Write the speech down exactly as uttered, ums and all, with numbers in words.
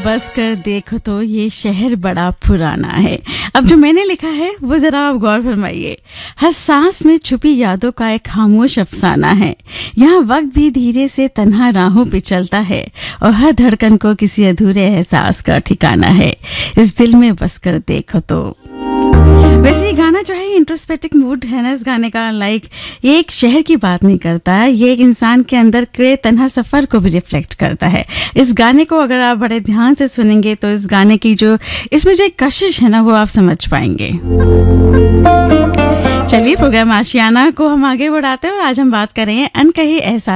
बस कर देखो तो ये शहर बड़ा पुराना है। अब जो मैंने लिखा है वो जरा आप गौर फरमाइए। हर सांस में छुपी यादों का एक खामोश अफसाना है। यहाँ वक्त भी धीरे से तन्हा राहों पे चलता है और हर धड़कन को किसी अधूरे एहसास का ठिकाना है। इस दिल में बस कर देखो तो। वैसे ये गाना जो है इंट्रोस्पेक्टिव मूड है ना इस गाने का। लाइक ये एक शहर की बात नहीं करता है, ये एक इंसान के अंदर के तन्हा सफर को भी रिफ्लेक्ट करता है। इस गाने को अगर आप बड़े ध्यान से सुनेंगे तो इस गाने की जो इसमें जो एक कशिश है ना वो आप समझ पाएंगे। चलिए प्रोग्राम आशियाना को हम आगे बढ़ाते हैं और आज हम बात करें अनकहे एहसास